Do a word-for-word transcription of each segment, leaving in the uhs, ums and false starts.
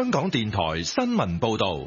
香港電台新聞報道。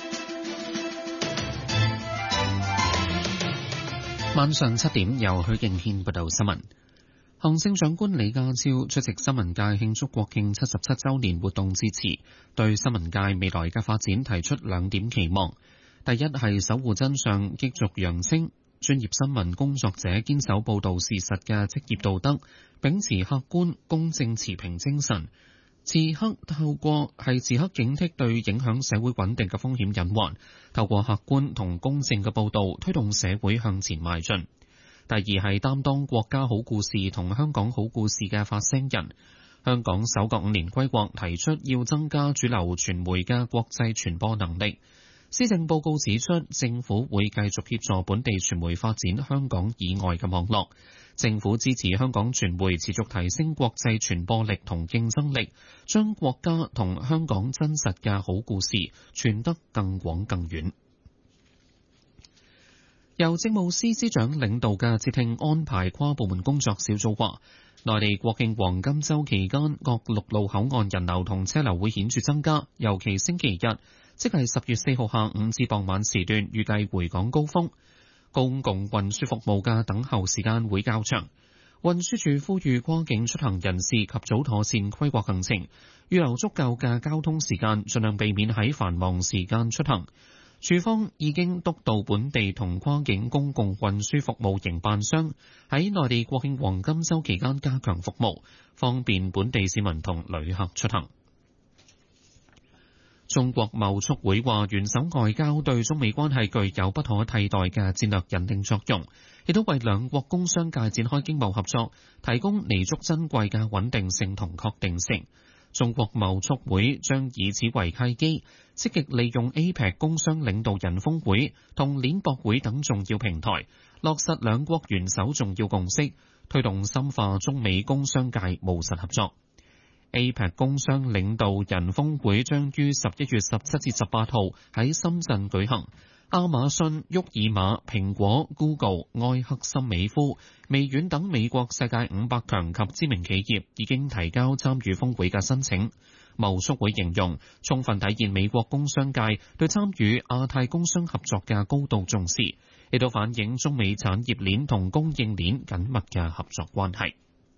晚上七點，由許敬軒報道新聞。行政長官李家超出席新聞界慶祝國慶七十七週年活動致辭，對新聞界未來嘅發展提出兩點期望。第一係守護真相，繼續揚升專業新聞工作者堅守報導事實嘅職業道德，秉持客觀、公正、持平精神。時刻透過係時刻警惕對影響社會穩定嘅風險隱患，透過客觀同公正嘅報導，推動社會向前邁進。第二係擔當國家好故事同香港好故事嘅發聲人。香港首個五年規劃提出要增加主流傳媒嘅國際傳播能力。施政報告指出，政府會繼續協助本地傳媒發展香港以外嘅網絡。政府支持香港傳媒持續提升國際傳播力同競爭力，將國家同香港真實嘅好故事傳得更廣更遠。由政務司司長領導嘅節慶安排跨部門工作小組話，內地國慶黃金週期間各陸路口岸人流同車流會顯著增加，尤其星期日，即係十月四號下午至傍晚時段，預計回港高峰。公共運輸服務嘅等候時間會較長。運輸署呼籲跨境出行人士及早妥善規劃行程，預留足夠嘅交通時間，盡量避免喺繁忙時間出行。署方已經督導本地同跨境公共運輸服務營辦商喺內地國慶黃金週期間加強服務，方便本地市民同旅客出行。中國貿促會話，元首外交對中美關係具有不可替代嘅戰略引領作用，亦都為兩國工商界展開經貿合作提供彌足珍貴嘅穩定性同確定性。中國貿促會將以此為契機，積極利用 A P E C 工商領導人峰會同鏈博會等重要平台，落實兩國元首重要共識，推動深化中美工商界務實合作。A P E C 工商領導人峰會將於十一月十七至十八號喺深圳舉行。亞馬遜、沃爾瑪、蘋果、Google、埃克森美孚、微軟等美國世界五百強及知名企業已經提交參與峰會嘅申請。貿促會形容，充分體現美國工商界對參與亞太工商合作嘅高度重視，亦都反映中美產業鏈同供應鏈緊密嘅合作關係。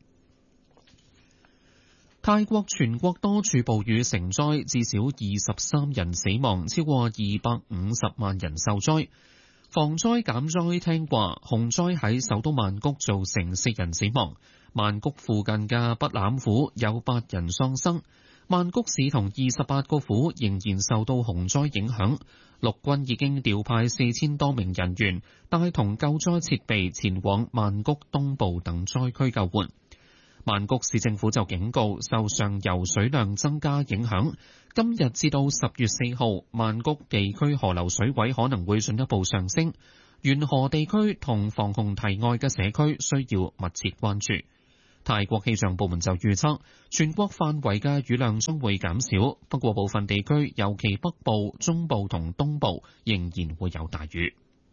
泰國全國多處暴雨成災，至少二十三人死亡，超過二百五十萬人受災。防災減災廳話，洪災喺首都曼谷造成四人死亡，曼谷附近嘅北欖府有八人喪生。曼谷市同二十八個府仍然受到洪災影響，陸軍已經調派四千多名人員，帶同救災設備前往曼谷東部等災區救援。曼谷市政府就警告，受上游水量增加影響，今日至到十月四號，曼谷地區河流水位可能會進一步上升，沿河地區同防洪堤外嘅社區需要密切關注。泰國氣象部門就預測，全國範圍嘅雨量將會減少，不過部分地區，尤其北部、中部同東部，仍然會有大雨。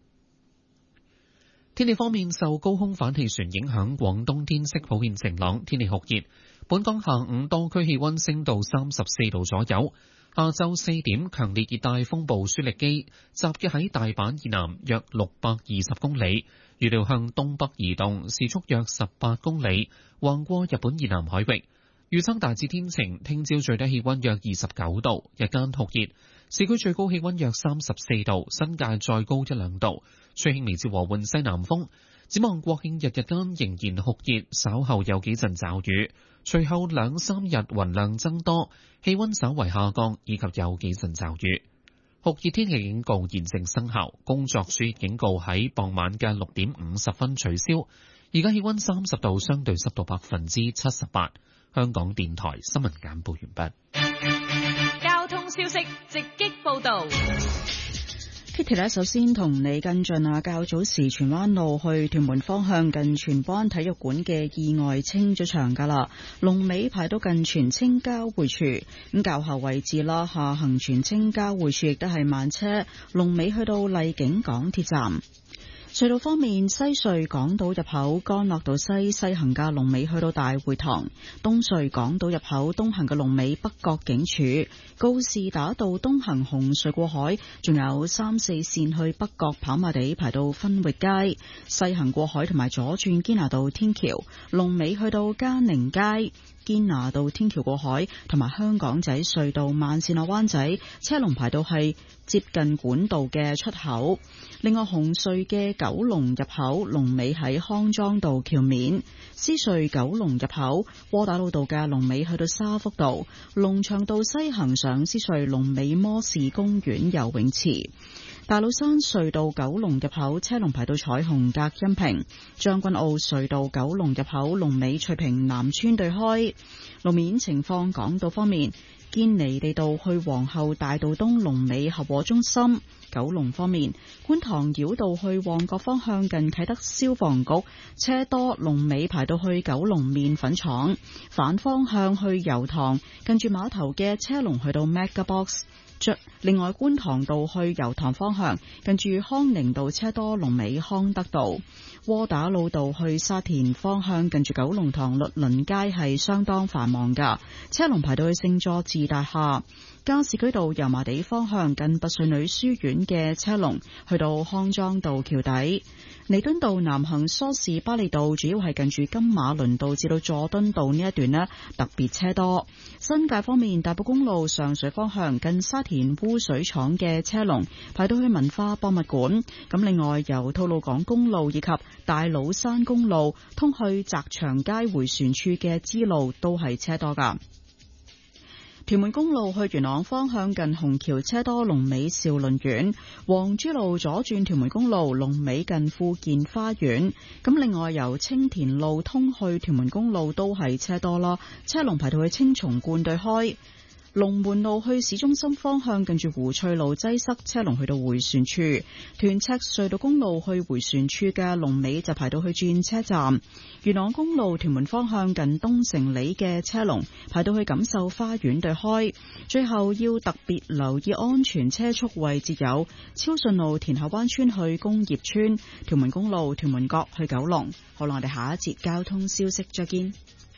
天氣方面，受高空反氣旋影響，廣東天色普遍晴朗，天氣酷熱。本港下午多區氣溫升到三十四度左右。下晝四點，強烈熱帶風暴舒力基集結喺大阪以南約六百二十公里，預料向東北移動，時速約十八公里，橫過日本以南海域。預測大致天晴，聽朝最低氣溫約二十九度，日間酷熱，市區最高氣溫約三十四度，新界再高一兩度，吹輕微至和緩西南風。展望國慶日日間仍然酷熱，稍後有幾陣驟雨，隨後兩三日雲量增多，氣溫稍為下降，以及有幾陣驟雨。酷熱天氣警告現正生效，工作暑熱警告喺傍晚嘅六點五十分取消。而家氣溫三十度，相對濕度百分之七十八。香港電台新聞簡報完畢。 交通消息直擊報道。 Kitty 咧，首先同你跟進啊，較早時荃灣路去屯門方向近荃寶安體育館嘅意外清咗場噶啦，龍尾排到近荃青交匯處，咁較後位置啦，下行荃青交匯處亦都係慢車，龍尾去到荔景港鐵站。 隧道方面，西隧港島入口干諾道西西行嘅龍尾去到大會堂，東隧港島入口東行嘅龍尾北角警署，告士打道東行紅隧過海，仲有三四線去北角跑馬地排到分域街，西行過海同埋左轉堅拿道天橋，龍尾去到嘉寧街。堅拿道天橋過海同埋香港仔隧道慢線落灣仔車龍排到係接近管道嘅出口。另外紅隧嘅九龍入口龍尾喺康莊道橋面，獅隧九龍入口窩打老道嘅龍尾去到沙福道，龍翔道西行上獅隧龍尾摩士公園游泳池。大老山隧道九龍入口車龍排到彩虹隔音屏，將軍澳隧道九龍入口龍尾翠屏南村對開。路面情況，港島方面，堅尼地道去皇后大道東龍尾合和中心。九龍方面，觀塘繞道去旺角方向近啟德消防局車多，龍尾排到去九龍麵粉廠。反方向去油塘近住碼頭嘅車龍去到 Mega Box。另外，觀塘道去油塘方向近住康寧道車多，龍尾康德道。窩打老道去沙田方向近住九龍塘律倫街係相當繁忙噶，車龍排到去聖佐治大廈。加士居道油麻地方向近拔萃女書院嘅車龍去到康莊道橋底。彌敦道南行梳士巴利道主要係近住金馬倫道至到佐敦道呢一段呢特別車多。新界方面，大埔公路上水方向近沙田污水廠嘅車龍排到去文化博物館。咁另外，由吐露港公路以及大老山公路通去澤祥街迴旋處嘅支路都係車多噶。屯門公路去元朗方向近紅橋車多，龍尾兆麟苑。黃珠路左轉屯門公路龍尾近富健花園。咁另外，由青田路通去屯門公路都係車多啦，車龍排到去青松觀對開。龍門路去市中心方向近住湖翠路擠塞，車龍去到迴旋處。屯赤隧道公路去迴旋處嘅龍尾就排到去轉車站。元朗公路屯門方向近東城里嘅車龍排到去錦繡花園對開。最後要特別留意安全車速位置有超順路田口灣村去工業村，屯門公路屯門角去九龍。好啦，我哋下一節交通消息再見。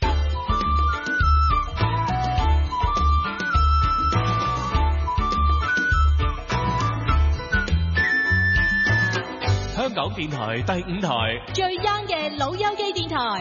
香港電台第五台最 young 嘅老友記電台。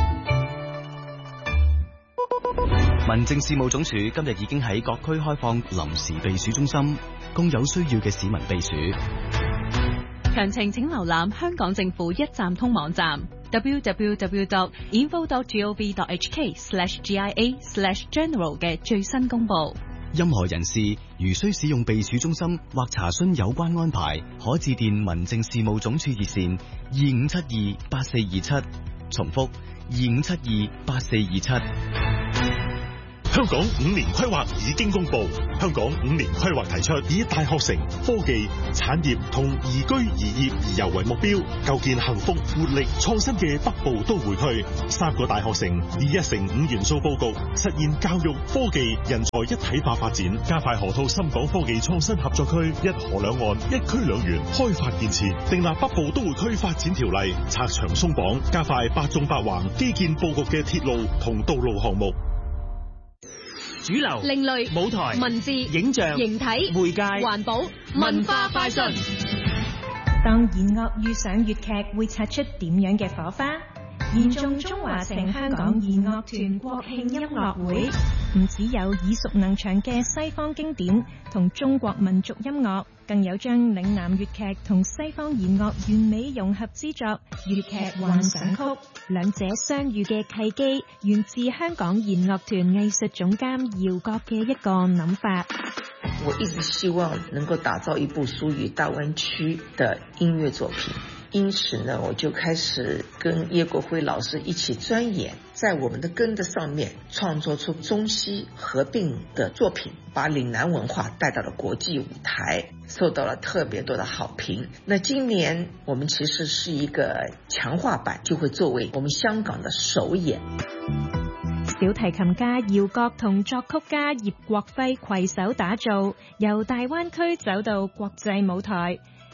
民政事務總署今日已經喺各區開放臨時避暑中心，供有需要嘅市民避暑。 詳情請瀏覽香港政府一站通網站 double-u double-u double-u dot info dot gov dot h k slash g i a slash general 嘅最新公佈。 任何人士如需使用避暑中心或查詢有關安排，可致電民政事務總署熱線二五七二八四二七，重複二五七二八四二七。 香港五年規劃已經公布，香港五年規劃提出以大學城、科技、產業同宜居宜業宜遊為目標，構建幸福、活力、創新嘅北部都會區。三個大學城以一城五元素佈局，實現教育、科技、人才一體化發展，加快河套深港科技創新合作區，一河兩岸、一區兩園開發建設，訂立北部都會區發展條例，拆牆鬆綁，加快八縱八橫基建佈局嘅鐵路同道路項目。 主流、 另類、 舞台、 文字、 影像、 形體、 媒介、 環保、文化快訊。 當弦樂遇上粵劇，會擦出點樣嘅火花？延續中華城香港弦樂團國慶音樂會，唔只有耳熟能詳嘅西方經典同中國民族音樂，更有將嶺南粵劇同西方弦樂完美融合之作《粵劇幻想曲》。兩者相遇嘅契機，源自香港弦樂團藝術總監姚國嘅一個諗法。 我一直希望能夠打造一部屬於大灣區的音樂作品，因此呢，我就開始跟葉國輝老師一起鑽研，在我們的根的上面創作出中西合併的作品，把嶺南文化帶到了國際舞台，受到了特別多的好評。那今年我們其實是一個強化版，就會作為我們香港的首演。 小提琴家姚國同作曲家葉國輝攜手打造，由大灣區走到國際舞台。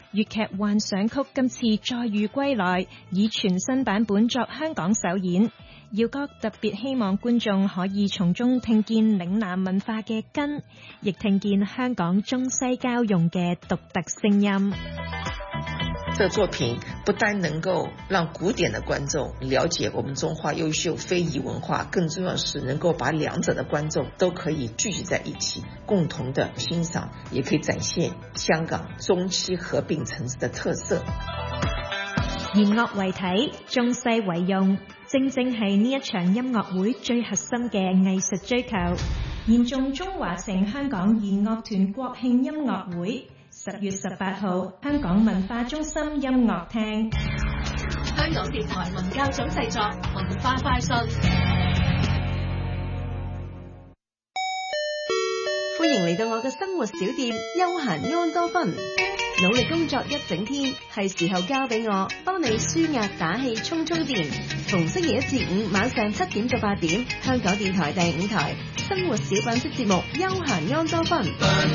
粵劇幻想曲今次再遇歸來，以全新版本作香港首演。耀哥特別希望觀眾可以從中聽見嶺南文化嘅根，亦聽見香港中西交融嘅獨特聲音。 這個作品不單能夠讓古典的觀眾了解我們中華優秀非遺文化，更重要是能夠把兩者的觀眾都可以聚集在一起，共同的欣賞，也可以展現香港中西合併城市的特色。 弦樂為體，中西為用，正正係呢一場音樂會最核心嘅藝術追求。現中中華城香港弦樂團國慶音樂會，十月十八號，香港文化中心音樂廳。 香港電台文教組製作，文化快訊。 歡迎嚟到我嘅生活小店休閒安多芬。努力工作一整天，係時候交俾我幫你舒壓打氣充充電。逢星期一至五晚上七點到八點，香港電台第五台生活小品式節目休閒安多芬。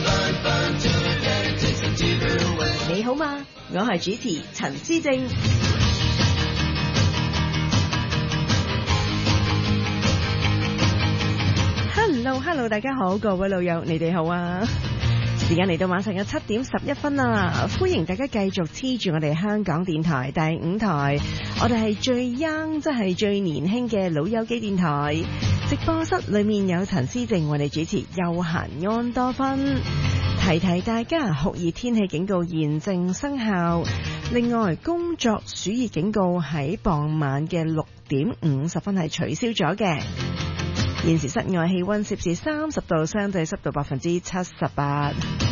你好嗎？我係主持陳思正。Hello Hello， 大家好，各位老友，你哋好啊！時間嚟到晚上嘅七點十一分啦，歡迎大家繼續黐住我哋香港電台第五台，我哋係最 young， 即係最年輕嘅老友機電台。直播室裏面有陳思正為你主持休閒安多芬，提提大家酷熱天氣警告現正生效，另外工作暑熱警告喺傍晚嘅六點五十分係取消咗嘅。現時室外氣溫攝氏三十度，相對濕度百分之七十八。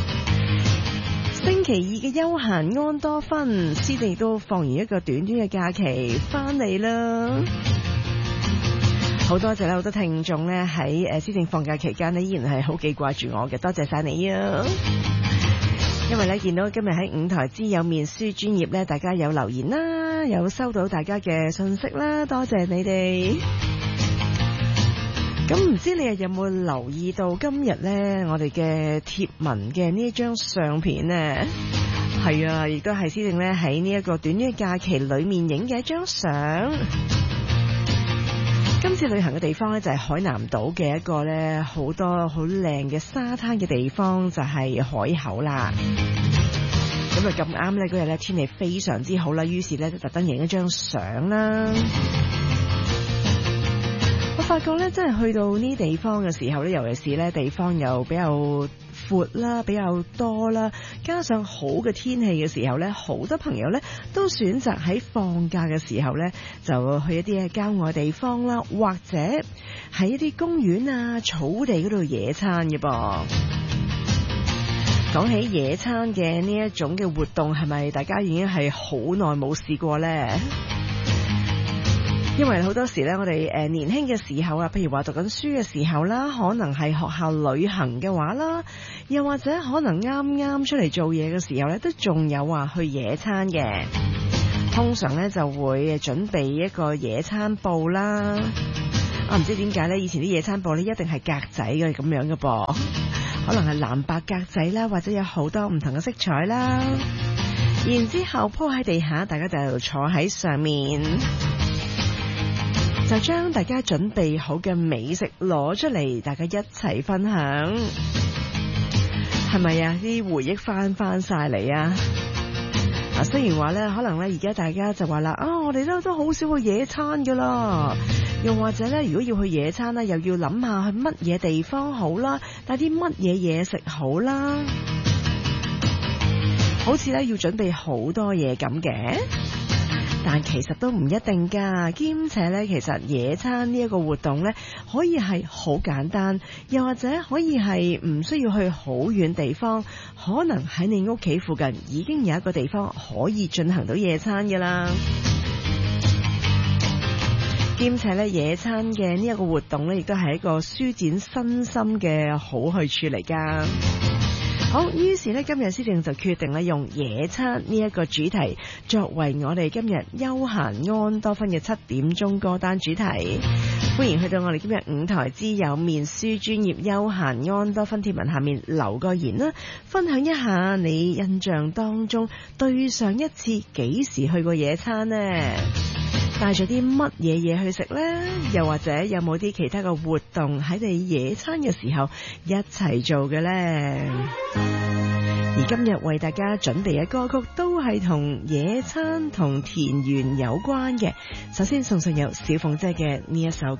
星期二嘅休閒安多芬，師弟都放完一個短短嘅假期翻嚟啦。好多謝啦，好多聽眾咧喺誒師弟放假期間咧，依然係好記掛住我嘅，多謝晒你啊！因為咧見到今日喺五台之友面書專頁咧，大家有留言啦，有收到大家嘅信息啦，多謝你哋。咁唔知你又有冇留意到今日呢我哋嘅貼文嘅呢一張相片呢？係啊，亦都係師正呢喺呢一個短短假期裏面影嘅一張相。今次旅行嘅地方呢，就係海南島嘅一個呢好多好靚嘅沙灘嘅地方，就係海口啦。咁啊咁啱呢嗰日呢天氣非常之好啦，於是呢就特登影一張相啦。我發覺咧，真係去到呢地方嘅時候咧，尤其是咧地方又比較闊啦，比較多啦，加上好嘅天氣嘅時候咧，好多朋友咧都選擇喺放假嘅時候咧，就去一啲嘅郊外地方啦，或者喺一啲公園啊、草地嗰度野餐嘅噃。講起野餐嘅呢一種嘅活動，係咪大家已經係好耐冇試過咧？因為好多時咧，我哋誒年輕嘅時候啊，譬如話讀緊書嘅時候啦，可能係學校旅行嘅話啦，又或者可能啱啱出嚟做嘢嘅時候咧，都仲有話去野餐嘅。通常咧就會準備一個野餐布啦。我唔知點解咧，以前啲野餐布咧一定係格仔嘅咁樣嘅噃，可能係藍白格仔啦，或者有好多唔同嘅色彩啦。然之後鋪喺地下，大家就坐喺上面。就將大家準備好嘅美食攞出嚟，大家一齊分享，係咪啊？啲回憶翻翻晒嚟啊！啊，雖然話咧，可能咧而家大家就話啦，啊，我哋都都好少去野餐噶啦，又或者咧，如果要去野餐咧，又要諗下去乜嘢地方好啦，帶啲乜嘢嘢食好啦，好似咧要準備好多嘢咁嘅。但其實都唔一定㗎，兼且咧，其實野餐呢一個活動咧，可以係好簡單，又或者可以係唔需要去好遠地方，可能喺你屋企附近已經有一個地方可以進行到野餐㗎啦。兼且咧，野餐嘅呢一個活動咧，亦都係一個舒展身心嘅好去處嚟㗎。 好，於是呢，今日施政就決定咧用野餐呢一個主題作為我哋今日休閒安多芬嘅七點鐘歌單主題。歡迎去到我哋今日五台之友面書專頁休閒安多芬貼文下面留個言啦，分享一下你印象當中對上一次幾時去過野餐呢？帶咗啲乜嘢嘢去食呢？又或者有冇啲其他嘅活動喺你野餐嘅時候一齊做嘅呢？而今日為大家準備嘅歌曲都係同野餐同田園有關嘅。首先送上有小鳳姐嘅呢一首歌。